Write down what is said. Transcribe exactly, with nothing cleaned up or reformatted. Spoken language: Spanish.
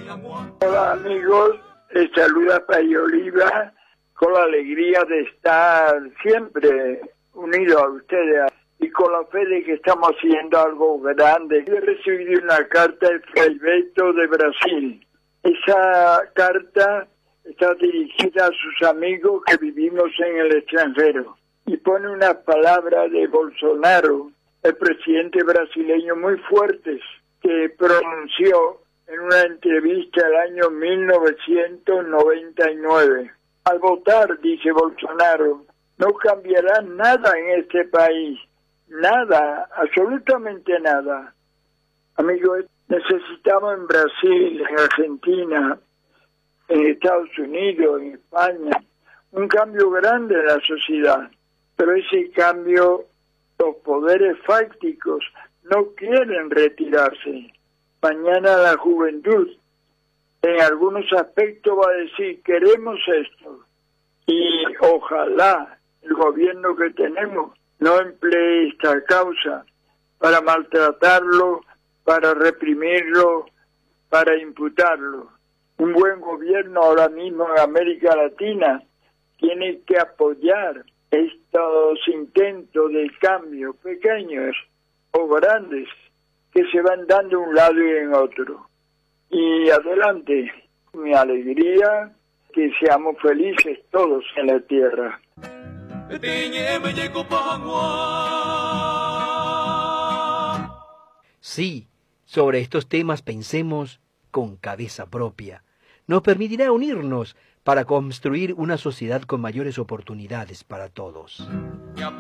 Hola amigos, les saluda Pay Oliva con la alegría de estar siempre unido a ustedes y con la fe de que estamos haciendo algo grande. He recibido una carta de Fray Beto de Brasil. Esa carta está dirigida a sus amigos que vivimos en el extranjero y pone unas palabras de Bolsonaro, el presidente brasileño, muy fuertes, que pronunció en una entrevista el año mil novecientos noventa y nueve. Al votar, dice Bolsonaro, no cambiará nada en este país, nada, absolutamente nada. Amigos, necesitamos en Brasil, en Argentina, en Estados Unidos, en España, un cambio grande en la sociedad, pero ese cambio, los poderes fácticos no quieren retirarse. Mañana la juventud en algunos aspectos va a decir queremos esto y ojalá el gobierno que tenemos no emplee esta causa para maltratarlo, para reprimirlo, para imputarlo. Un buen gobierno ahora mismo en América Latina tiene que apoyar estos intentos de cambio, pequeños o grandes, que se van dando de un lado y en otro. Y adelante, mi alegría, que seamos felices todos en la tierra. Sí, sobre estos temas pensemos con cabeza propia. Nos permitirá unirnos para construir una sociedad con mayores oportunidades para todos.